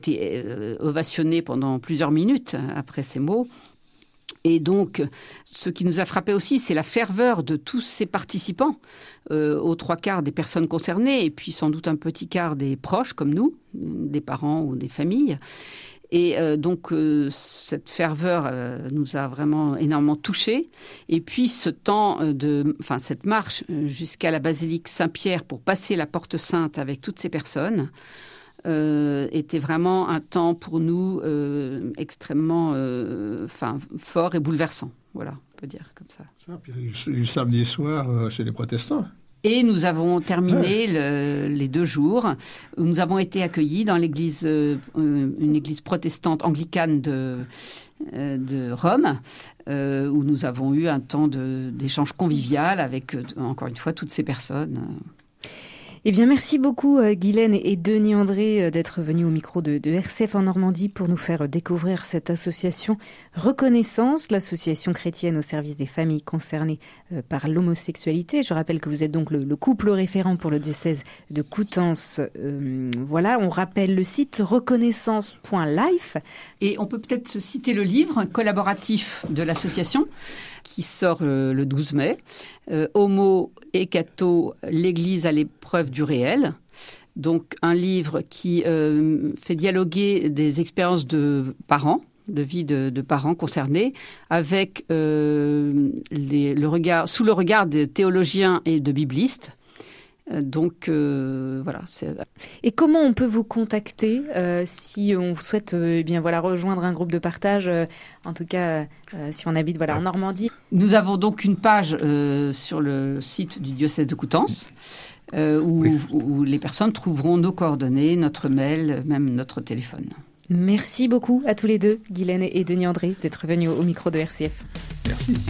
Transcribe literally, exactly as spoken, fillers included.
été euh, ovationné pendant plusieurs minutes après ces mots. Et donc, ce qui nous a frappé aussi, c'est la ferveur de tous ces participants, euh, aux trois quarts des personnes concernées, et puis sans doute un petit quart des proches, comme nous, des parents ou des familles. Et euh, donc, euh, cette ferveur euh, nous a vraiment énormément touchés. Et puis, ce temps de, enfin, cette marche jusqu'à la basilique Saint-Pierre pour passer la porte sainte avec toutes ces personnes, Euh, était vraiment un temps pour nous euh, extrêmement euh, enfin, fort et bouleversant. Voilà, on peut dire comme ça. ça puis, le samedi soir, euh, chez les protestants. Et nous avons terminé le, les deux jours où nous avons été accueillis dans l'église, euh, une église protestante anglicane de, euh, de Rome, euh, où nous avons eu un temps de, d'échange convivial avec, euh, encore une fois, toutes ces personnes. Eh bien, merci beaucoup Guylaine et Denis André d'être venus au micro de, de R C F en Normandie pour nous faire découvrir cette association Reconnaissance, l'association chrétienne au service des familles concernées par l'homosexualité. Je rappelle que vous êtes donc le, le couple référent pour le diocèse de Coutances. Euh, voilà, on rappelle le site reconnaissance point life. Et on peut peut-être citer le livre collaboratif de l'association qui sort le, le douze mai, euh, Homo et Catho, l'Église à l'épreuve du réel. Donc un livre qui euh, fait dialoguer des expériences de parents, de vie de, de parents concernés, avec euh, les, le regard, sous le regard de théologiens et de biblistes. Donc euh, voilà. C'est... Et comment on peut vous contacter euh, si on souhaite euh, eh bien voilà rejoindre un groupe de partage, euh, en tout cas euh, si on habite voilà en Normandie. Nous avons donc une page euh, sur le site du diocèse de Coutances euh, où, oui. où les personnes trouveront nos coordonnées, notre mail, même notre téléphone. Merci beaucoup à tous les deux, Guylaine et Denis André, d'être venus au micro de R C F. Merci.